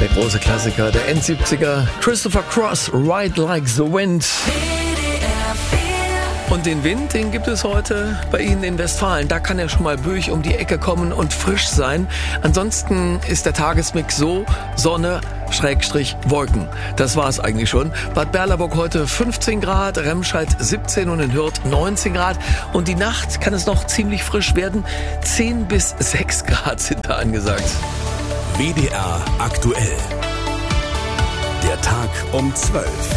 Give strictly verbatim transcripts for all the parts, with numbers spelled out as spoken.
Der große Klassiker der Endsiebziger, Christopher Cross, Ride Like the Wind. Und den Wind, den gibt es heute bei Ihnen in Westfalen. Da kann er schon mal böig um die Ecke kommen und frisch sein. Ansonsten ist der Tagesmix so: Sonne, Schrägstrich, Wolken. Das war's eigentlich schon. Bad Berleburg heute fünfzehn Grad, Remscheid siebzehn und in Hürth neunzehn Grad. Und die Nacht kann es noch ziemlich frisch werden. zehn bis sechs Grad sind da angesagt. W D R aktuell. Der Tag um zwölf.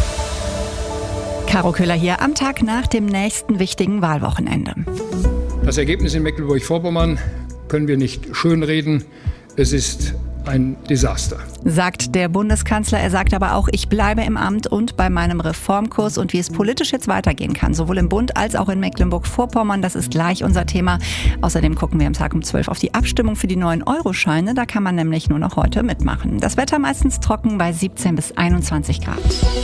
Caro Köhler hier am Tag nach dem nächsten wichtigen Wahlwochenende. Das Ergebnis in Mecklenburg-Vorpommern können wir nicht schönreden. Es ist ein Desaster, sagt der Bundeskanzler. Er sagt aber auch, ich bleibe im Amt und bei meinem Reformkurs. Und wie es politisch jetzt weitergehen kann, sowohl im Bund als auch in Mecklenburg-Vorpommern, das ist gleich unser Thema. Außerdem gucken wir am Tag um zwölf auf die Abstimmung für die neuen Euro-Scheine. Da kann man nämlich nur noch heute mitmachen. Das Wetter meistens trocken bei siebzehn bis einundzwanzig Grad.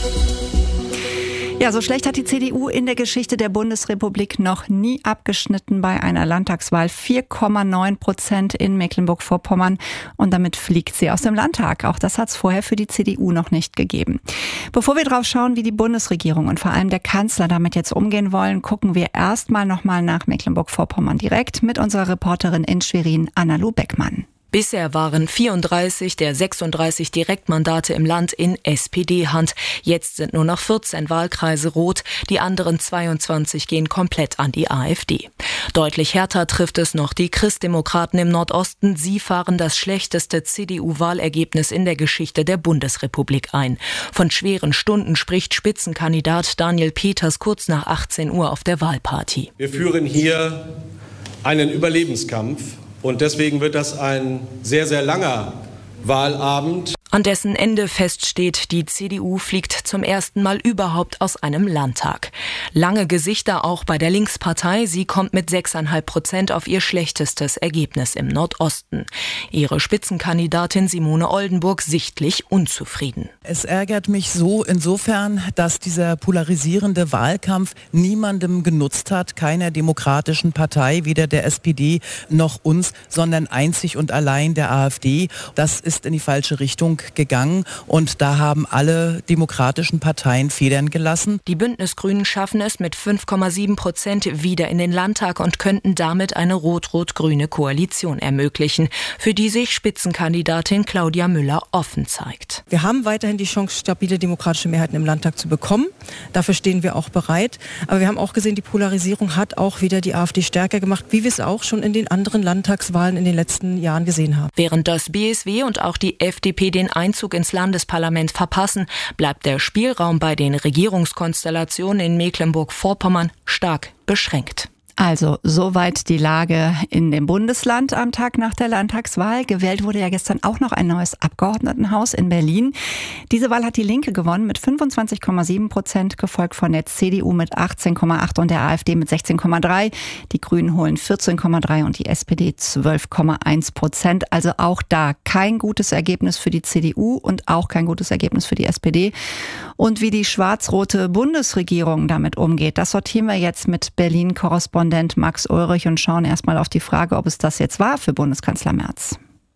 Ja, so schlecht hat die C D U in der Geschichte der Bundesrepublik noch nie abgeschnitten bei einer Landtagswahl. vier Komma neun Prozent in Mecklenburg-Vorpommern. Und damit fliegt sie aus dem Landtag. Auch das hat es vorher für die C D U noch nicht gegeben. Bevor wir drauf schauen, wie die Bundesregierung und vor allem der Kanzler damit jetzt umgehen wollen, gucken wir erstmal nochmal nach Mecklenburg-Vorpommern direkt mit unserer Reporterin in Schwerin, Anna-Lu Beckmann. Bisher waren vierunddreißig der sechsunddreißig Direktmandate im Land in S P D-Hand. Jetzt sind nur noch vierzehn Wahlkreise rot. Die anderen zweiundzwanzig gehen komplett an die AfD. Deutlich härter trifft es noch die Christdemokraten im Nordosten. Sie fahren das schlechteste C D U-Wahlergebnis in der Geschichte der Bundesrepublik ein. Von schweren Stunden spricht Spitzenkandidat Daniel Peters kurz nach achtzehn Uhr auf der Wahlparty. Wir führen hier einen Überlebenskampf. Und deswegen wird das ein sehr, sehr langer Wahlabend. An dessen Ende feststeht, die C D U fliegt zum ersten Mal überhaupt aus einem Landtag. Lange Gesichter auch bei der Linkspartei. Sie kommt mit sechs Komma fünf Prozent auf ihr schlechtestes Ergebnis im Nordosten. Ihre Spitzenkandidatin Simone Oldenburg sichtlich unzufrieden. Es ärgert mich so insofern, dass dieser polarisierende Wahlkampf niemandem genutzt hat, keiner demokratischen Partei, weder der S P D noch uns, sondern einzig und allein der AfD. Das ist in die falsche Richtung gegangen und da haben alle demokratischen Parteien Federn gelassen. Die Bündnisgrünen schaffen es mit fünf Komma sieben Prozent wieder in den Landtag und könnten damit eine rot-rot-grüne Koalition ermöglichen, für die sich Spitzenkandidatin Claudia Müller offen zeigt. Wir haben weiterhin die Chance, stabile demokratische Mehrheiten im Landtag zu bekommen. Dafür stehen wir auch bereit. Aber wir haben auch gesehen, die Polarisierung hat auch wieder die AfD stärker gemacht, wie wir es auch schon in den anderen Landtagswahlen in den letzten Jahren gesehen haben. Während das B S W und auch die F D P den Einzug ins Landesparlament verpassen, bleibt der Spielraum bei den Regierungskonstellationen in Mecklenburg-Vorpommern stark beschränkt. Also soweit die Lage in dem Bundesland am Tag nach der Landtagswahl. Gewählt wurde ja gestern auch noch ein neues Abgeordnetenhaus in Berlin. Diese Wahl hat die Linke gewonnen mit fünfundzwanzig Komma sieben Prozent, gefolgt von der C D U mit achtzehn Komma acht und der AfD mit sechzehn Komma drei. Die Grünen holen vierzehn Komma drei und die S P D zwölf Komma eins Prozent. Also auch da kein gutes Ergebnis für die C D U und auch kein gutes Ergebnis für die S P D. Und wie die schwarz-rote Bundesregierung damit umgeht, das sortieren wir jetzt mit Berlin-Korrespondent Max Ulrich und schauen erstmal auf die Frage, ob es das jetzt war für Bundeskanzler Merz.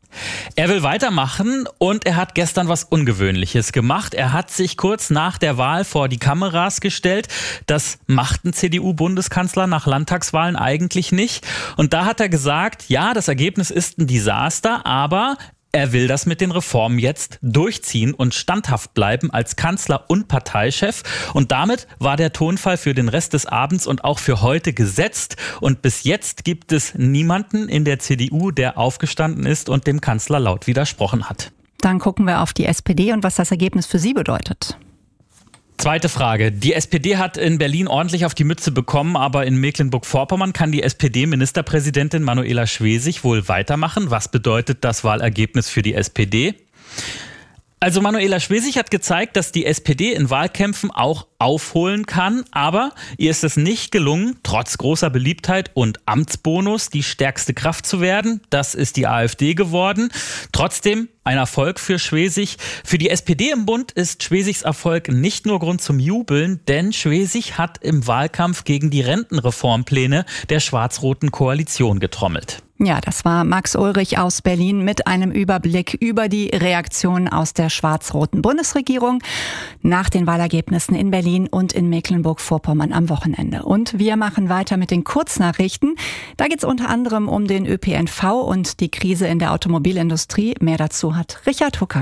Er will weitermachen und er hat gestern was Ungewöhnliches gemacht. Er hat sich kurz nach der Wahl vor die Kameras gestellt. Das macht ein C D U-Bundeskanzler nach Landtagswahlen eigentlich nicht. Und da hat er gesagt, ja, das Ergebnis ist ein Desaster, aber er will das mit den Reformen jetzt durchziehen und standhaft bleiben als Kanzler und Parteichef. Und damit war der Tonfall für den Rest des Abends und auch für heute gesetzt. Und bis jetzt gibt es niemanden in der C D U, der aufgestanden ist und dem Kanzler laut widersprochen hat. Dann gucken wir auf die S P D und was das Ergebnis für sie bedeutet. Zweite Frage. Die S P D hat in Berlin ordentlich auf die Mütze bekommen, aber in Mecklenburg-Vorpommern kann die S P D-Ministerpräsidentin Manuela Schwesig wohl weitermachen. Was bedeutet das Wahlergebnis für die S P D? Also Manuela Schwesig hat gezeigt, dass die S P D in Wahlkämpfen auch aufholen kann. Aber ihr ist es nicht gelungen, trotz großer Beliebtheit und Amtsbonus die stärkste Kraft zu werden. Das ist die AfD geworden. Trotzdem ein Erfolg für Schwesig. Für die S P D im Bund ist Schwesigs Erfolg nicht nur Grund zum Jubeln, denn Schwesig hat im Wahlkampf gegen die Rentenreformpläne der schwarz-roten Koalition getrommelt. Ja, das war Max Ulrich aus Berlin mit einem Überblick über die Reaktionen aus der schwarz-roten Bundesregierung nach den Wahlergebnissen in Berlin und in Mecklenburg-Vorpommern am Wochenende. Und wir machen weiter mit den Kurznachrichten. Da geht es unter anderem um den Ö P N V und die Krise in der Automobilindustrie. Mehr dazu hat Richard Hucker.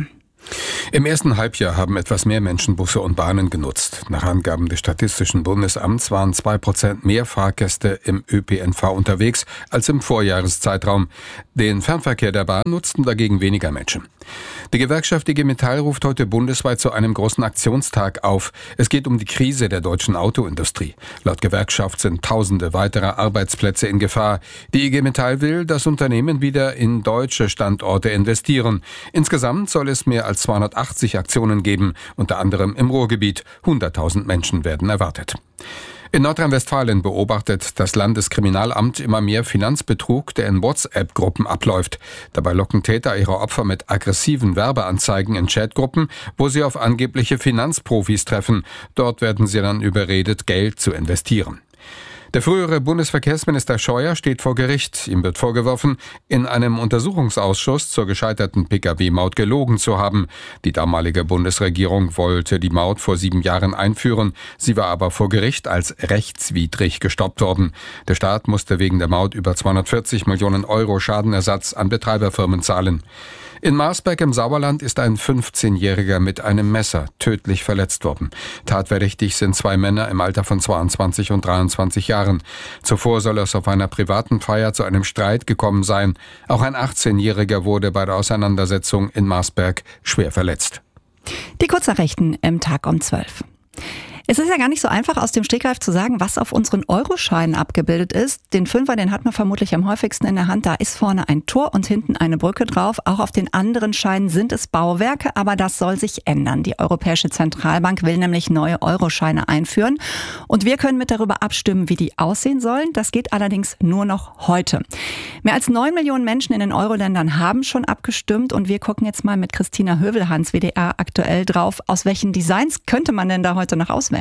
Im ersten Halbjahr haben etwas mehr Menschen Busse und Bahnen genutzt. Nach Angaben des Statistischen Bundesamts waren zwei Prozent mehr Fahrgäste im Ö P N V unterwegs als im Vorjahreszeitraum. Den Fernverkehr der Bahn nutzten dagegen weniger Menschen. Die Gewerkschaft I G Metall ruft heute bundesweit zu einem großen Aktionstag auf. Es geht um die Krise der deutschen Autoindustrie. Laut Gewerkschaft sind tausende weiterer Arbeitsplätze in Gefahr. Die I G Metall will, dass Unternehmen wieder in deutsche Standorte investieren. Insgesamt soll es mehr als zweihundertachtzig Aktionen geben, unter anderem im Ruhrgebiet. hunderttausend Menschen werden erwartet. In Nordrhein-Westfalen beobachtet das Landeskriminalamt immer mehr Finanzbetrug, der in WhatsApp-Gruppen abläuft. Dabei locken Täter ihre Opfer mit aggressiven Werbeanzeigen in Chatgruppen, wo sie auf angebliche Finanzprofis treffen. Dort werden sie dann überredet, Geld zu investieren. Der frühere Bundesverkehrsminister Scheuer steht vor Gericht. Ihm wird vorgeworfen, in einem Untersuchungsausschuss zur gescheiterten Pkw-Maut gelogen zu haben. Die damalige Bundesregierung wollte die Maut vor sieben Jahren einführen. Sie war aber vor Gericht als rechtswidrig gestoppt worden. Der Staat musste wegen der Maut über zweihundertvierzig Millionen Euro Schadenersatz an Betreiberfirmen zahlen. In Marsberg im Sauerland ist ein fünfzehnjähriger mit einem Messer tödlich verletzt worden. Tatverdächtig sind zwei Männer im Alter von zweiundzwanzig und dreiundzwanzig Jahren. Zuvor soll es auf einer privaten Feier zu einem Streit gekommen sein. Auch ein achtzehnjähriger wurde bei der Auseinandersetzung in Marsberg schwer verletzt. Die Kurznachrichten im Tag um zwölf. Es ist ja gar nicht so einfach, aus dem Stegreif zu sagen, was auf unseren Euroscheinen abgebildet ist. Den Fünfer, den hat man vermutlich am häufigsten in der Hand. Da ist vorne ein Tor und hinten eine Brücke drauf. Auch auf den anderen Scheinen sind es Bauwerke, aber das soll sich ändern. Die Europäische Zentralbank will nämlich neue Euroscheine einführen. Und wir können mit darüber abstimmen, wie die aussehen sollen. Das geht allerdings nur noch heute. Mehr als neun Millionen Menschen in den Euro-Ländern haben schon abgestimmt. Und wir gucken jetzt mal mit Christina Hövelhans, W D R aktuell, drauf. Aus welchen Designs könnte man denn da heute noch auswählen?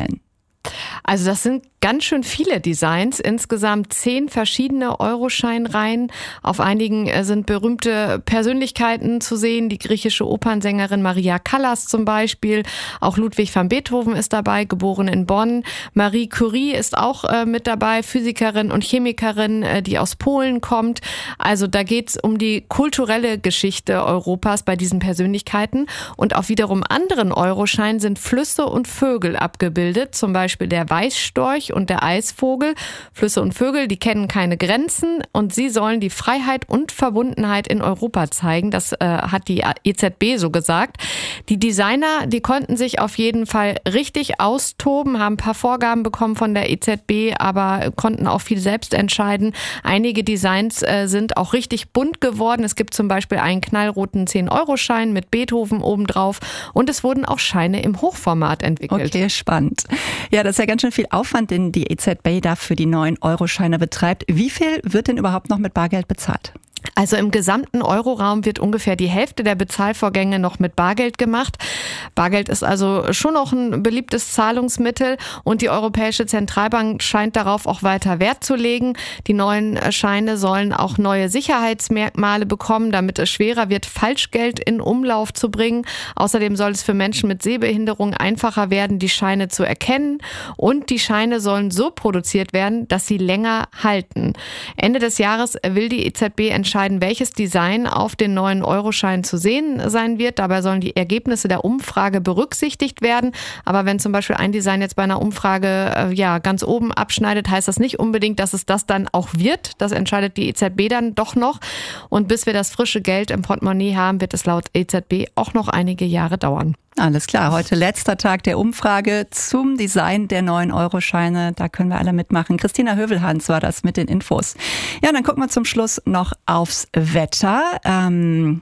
Also das sind ganz schön viele Designs, insgesamt zehn verschiedene Euroscheinreihen. Auf einigen sind berühmte Persönlichkeiten zu sehen, die griechische Opernsängerin Maria Callas zum Beispiel. Auch Ludwig van Beethoven ist dabei, geboren in Bonn. Marie Curie ist auch äh, mit dabei, Physikerin und Chemikerin, äh, die aus Polen kommt. Also da geht es um die kulturelle Geschichte Europas bei diesen Persönlichkeiten. Und auf wiederum anderen Euroscheinen sind Flüsse und Vögel abgebildet, zum Beispiel der Weißstorch und der Eisvogel. Flüsse und Vögel, die kennen keine Grenzen und sie sollen die Freiheit und Verbundenheit in Europa zeigen. Das äh, hat die E Z B so gesagt. Die Designer, die konnten sich auf jeden Fall richtig austoben, haben ein paar Vorgaben bekommen von der E Z B, aber konnten auch viel selbst entscheiden. Einige Designs äh, sind auch richtig bunt geworden. Es gibt zum Beispiel einen knallroten zehn-Euro-Schein mit Beethoven obendrauf und es wurden auch Scheine im Hochformat entwickelt. Okay, spannend. Ja, das ist ja ganz schön viel Aufwand, den die E Z B da für die neuen Euroscheine betreibt. Wie viel wird denn überhaupt noch mit Bargeld bezahlt? Also im gesamten Euroraum wird ungefähr die Hälfte der Bezahlvorgänge noch mit Bargeld gemacht. Bargeld ist also schon noch ein beliebtes Zahlungsmittel und die Europäische Zentralbank scheint darauf auch weiter Wert zu legen. Die neuen Scheine sollen auch neue Sicherheitsmerkmale bekommen, damit es schwerer wird, Falschgeld in Umlauf zu bringen. Außerdem soll es für Menschen mit Sehbehinderung einfacher werden, die Scheine zu erkennen und die Scheine sollen so produziert werden, dass sie länger halten. Ende des Jahres will die E Z B entscheiden, welches Design auf den neuen Euroscheinen zu sehen sein wird. Dabei sollen die Ergebnisse der Umfrage berücksichtigt werden. Aber wenn zum Beispiel ein Design jetzt bei einer Umfrage äh, ja ganz oben abschneidet, heißt das nicht unbedingt, dass es das dann auch wird. Das entscheidet die E Z B dann doch noch. Und bis wir das frische Geld im Portemonnaie haben, wird es laut E Z B auch noch einige Jahre dauern. Alles klar, heute letzter Tag der Umfrage zum Design der neuen Euroscheine. Da können wir alle mitmachen. Christina Hövelhans war das mit den Infos. Ja, dann gucken wir zum Schluss noch aufs Wetter. Ähm,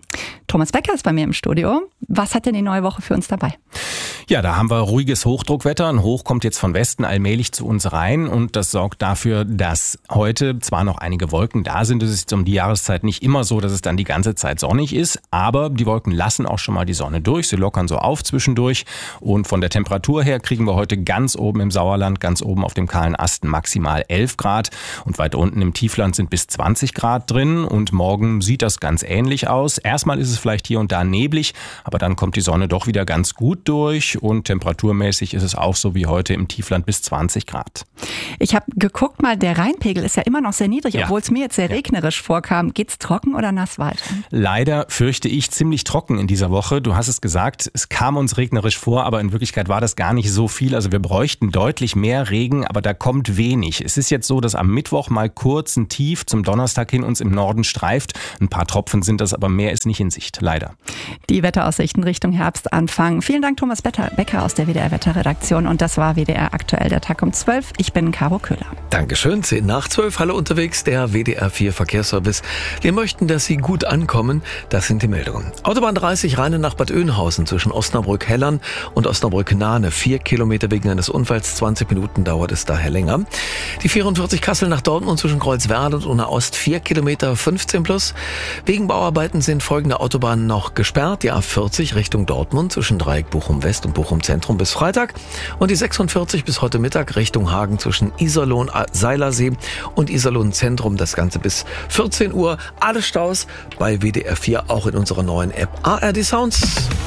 Thomas Becker ist bei mir im Studio. Was hat denn die neue Woche für uns dabei? Ja, da haben wir ruhiges Hochdruckwetter. Ein Hoch kommt jetzt von Westen allmählich zu uns rein und das sorgt dafür, dass heute zwar noch einige Wolken da sind. Es ist jetzt um die Jahreszeit nicht immer so, dass es dann die ganze Zeit sonnig ist, aber die Wolken lassen auch schon mal die Sonne durch. Sie lockern so auf zwischendurch und von der Temperatur her kriegen wir heute ganz oben im Sauerland, ganz oben auf dem kahlen Ast maximal elf Grad und weiter unten im Tiefland sind bis zwanzig Grad drin und morgen sieht das ganz ähnlich aus. Erstmal ist es vielleicht hier und da neblig, aber dann kommt die Sonne doch wieder ganz gut durch und temperaturmäßig ist es auch so wie heute im Tiefland bis zwanzig Grad. Ich habe geguckt mal, der Rheinpegel ist ja immer noch sehr niedrig, ja. Obwohl es mir jetzt sehr regnerisch vorkam. Geht's trocken oder nass weiter? Leider fürchte ich ziemlich trocken in dieser Woche. Du hast es gesagt, es kam uns regnerisch vor, aber in Wirklichkeit war das gar nicht so viel. Also wir bräuchten deutlich mehr Regen, aber da kommt wenig. Es ist jetzt so, dass am Mittwoch mal kurz ein Tief zum Donnerstag hin uns im Norden streift. Ein paar Tropfen sind das, aber mehr ist nicht in Sicht, leider. Die Wetteraussichten Richtung Herbstanfang. Vielen Dank, Thomas Becker aus der W D R-Wetterredaktion. Und das war W D R aktuell, der Tag um zwölf. Ich bin Caro Köhler. Dankeschön. zehn nach zwölf. Hallo unterwegs, der W D R vier Verkehrsservice. Wir möchten, dass Sie gut ankommen. Das sind die Meldungen. Autobahn dreißig Rheine nach Bad Oeynhausen zwischen Osnabrück-Hellern und Osnabrück-Nahne. Vier Kilometer wegen eines Unfalls. zwanzig Minuten dauert es daher länger. Die vierundvierzig Kassel nach Dortmund zwischen Kreuzwerder und Unna Ost. vier Kilometer fünfzehn plus. Wegen Bauarbeiten sind folgende Autobahnen noch gesperrt. Die A vierzig Richtung Dortmund zwischen Dreieck Bochum West und Bochum Zentrum bis Freitag. Und die sechsundvierzig bis heute Mittag Richtung Hagen zwischen Iserlohn Seilersee und Iserlohn Zentrum. Das Ganze bis vierzehn Uhr. Alle Staus bei W D R vier, auch in unserer neuen App A R D Sounds.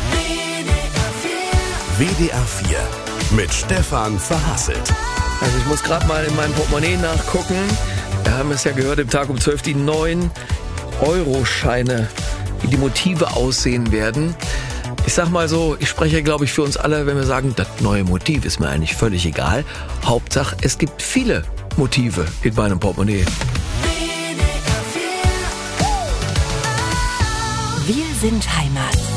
W D R vier mit Stefan Verhasselt. Also ich muss gerade mal in meinem Portemonnaie nachgucken. Wir haben es ja gehört, im Tag um zwölf die neuen Euroscheine, wie die Motive aussehen werden. Ich sag mal so, ich spreche, glaube ich, für uns alle, wenn wir sagen, das neue Motiv ist mir eigentlich völlig egal. Hauptsache, es gibt viele Motive in meinem Portemonnaie. Wir sind Heimat.